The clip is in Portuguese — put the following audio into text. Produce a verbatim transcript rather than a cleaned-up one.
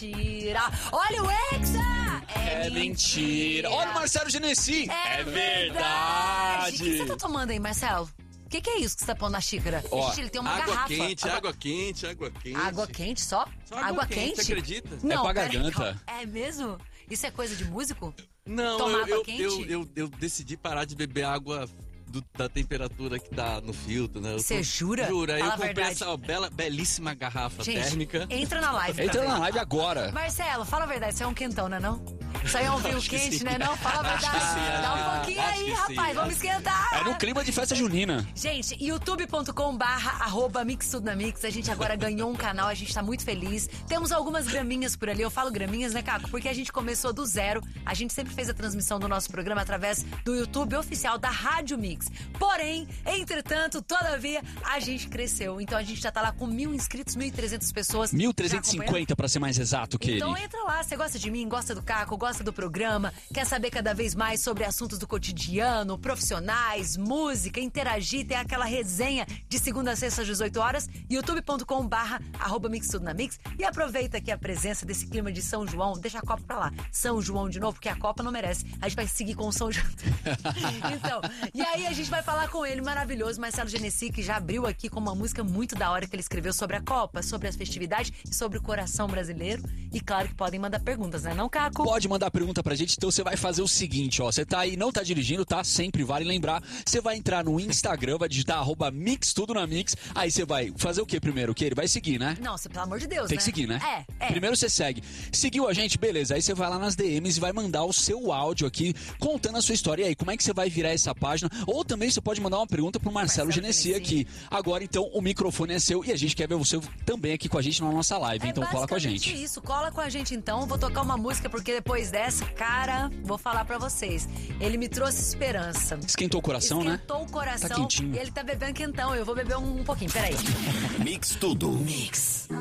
mentira. Olha o Hexa! É, é mentira. Olha o Marcelo Genesi. É, é verdade. verdade. O que você tá tomando aí, Marcelo? O que, que é isso que você tá pondo na xícara? Ó, Ixi, ele tem uma água garrafa. quente, água... água quente, água quente. Água quente só? Só água quente, você acredita? Não, É pra peraí, garganta. calma. É mesmo? Isso é coisa de músico? Não, Tomar eu, água eu, quente? eu, eu, eu decidi parar de beber água do- da temperatura que tá no filtro, né? Eu Você tô- jura? Jura, aí Fala eu a comprei verdade. essa bela, belíssima garrafa Gente, térmica. entra na live. pra Entra ver. na live agora. Marcelo, fala a verdade, isso é um quentão, né não? Isso aí é um vinho Acho que quente, sim. né não? Fala a Acho que verdade. sim, Dá um acho que- pouquinho acho aí, que sim, rapaz, vamos acho- esquentar. É no clima de festa junina. Gente, youtube.com barra arroba Mix Tudo na Mix. A gente agora ganhou um canal, a gente tá muito feliz. Temos algumas graminhas por ali. Eu falo graminhas, né, Caco? Porque a gente começou do zero. A gente sempre fez a transmissão do nosso programa através do YouTube oficial da Rádio Mix. Porém, entretanto, todavia, a gente cresceu. Então a gente já tá lá com mil inscritos, mil e trezentas pessoas. mil trezentos e já acompanhando. cinquenta pra ser mais exato que Então ele. entra lá, você gosta de mim, gosta do Caco, gosta do programa, quer saber cada vez mais sobre assuntos do cotidiano, profissionais, música, interagir, ter aquela resenha de segunda a sexta às dezoito horas, youtube.com barra arroba Mix Tudo na Mix. E aproveita aqui a presença desse clima de São João, deixa a Copa pra lá. São João de novo, porque a Copa não merece. A gente vai seguir com o São João. Então, e aí a gente vai falar com ele, maravilhoso, Marcelo Genesi, que já abriu aqui com uma música muito da hora que ele escreveu sobre a Copa, sobre as festividades e sobre o coração brasileiro. E claro que podem mandar perguntas, né não, Caco? Pode mandar pergunta pra gente, então você vai fazer o seguinte, ó. Você tá aí, não tá dirigindo, tá? Sempre vale lembrar. Você vai entrar no Instagram, vai digitar arroba Mix Tudo na Mix. Aí você vai fazer o que primeiro? O que? Ele vai seguir, né? Não, você, pelo amor de Deus, Tem né? que seguir, né? É, é. Primeiro você segue. Seguiu a gente, beleza. Aí você vai lá nas D Ms e vai mandar o seu áudio aqui, contando a sua história. E aí, como é que você vai virar essa página? Ou também você pode mandar uma pergunta pro Marcelo, Marcelo Genesi Genesi. aqui. Agora, então, o microfone é seu e a gente quer ver você também aqui com a gente na nossa live. É Então, cola com a basicamente gente. isso, cola com a gente então. Vou tocar uma música porque depois dessa, cara, vou falar pra vocês. Ele me trouxe esperança. Esquentou o coração, né? Esquentou o coração. Tá quentinho. E ele tá bebendo quentão. Eu vou beber um, um pouquinho, peraí. Mix Tudo. Mix.